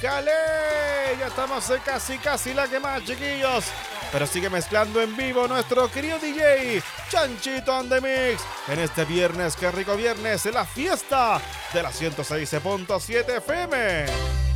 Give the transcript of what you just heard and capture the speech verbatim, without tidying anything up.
¡Éjale! Ya estamos en casi, casi la que más, chiquillos. Pero sigue mezclando en vivo nuestro querido D J Chanchito on the Mix. En este viernes, qué rico viernes, en la fiesta de la ciento seis punto siete F M.